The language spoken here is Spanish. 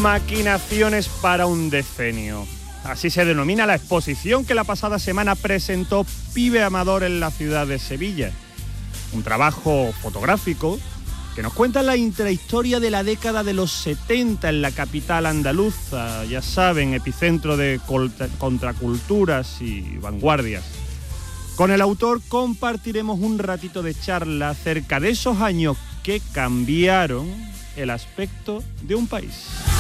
Maquinaciones para un decenio. Así se denomina la exposición que la pasada semana presentó Pibe Amador en la ciudad de Sevilla. Un trabajo fotográfico que nos cuenta la intrahistoria de la década de los 70 en la capital andaluza, ya saben, epicentro de contraculturas y vanguardias. Con el autor compartiremos un ratito de charla acerca de esos años que cambiaron el aspecto de un país.